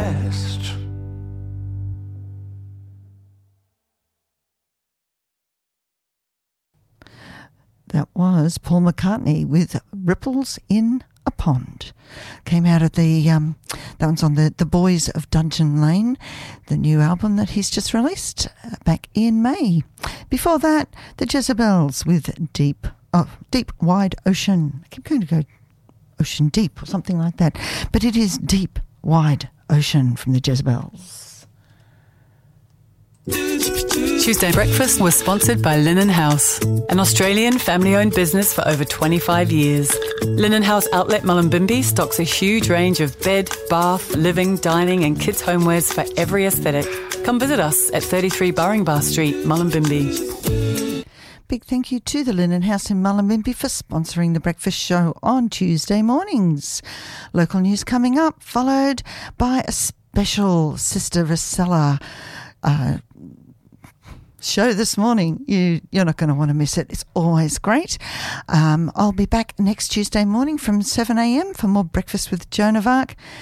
past. That was Paul McCartney with Ripples in a Pond. Came out of the, that one's on the Boys of Dungeon Lane, the new album that he's just released back in May. Before that, the Jezebels with Deep Wide Ocean. I keep going to go Ocean Deep or something like that, but it is Deep Wide Ocean from the Jezebels. Tuesday Breakfast was sponsored by Linen House, an Australian family-owned business for over 25 years. Linen House Outlet Mullumbimby stocks a huge range of bed, bath, living, dining and kids' homewares for every aesthetic. Come visit us at 33 Burringbar Street, Mullumbimby. Big thank you to the Linen House in Mullumbimby for sponsoring the breakfast show on Tuesday mornings. Local news coming up, followed by a special Sister Rosella show this morning. You're not going to want to miss it. It's always great. I'll be back next Tuesday morning from 7 a.m. for more Breakfast with Joan of Arc.